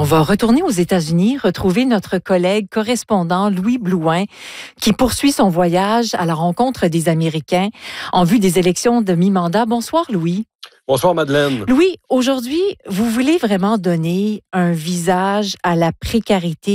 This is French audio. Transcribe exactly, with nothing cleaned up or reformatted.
va retourner aux États-Unis, retrouver notre collègue correspondant Louis Blouin, qui poursuit son voyage à la rencontre des Américains en vue des élections de mi-mandat. Bonsoir, Louis. Bonsoir, Madeleine. Louis, aujourd'hui, vous voulez vraiment donner un visage à la précarité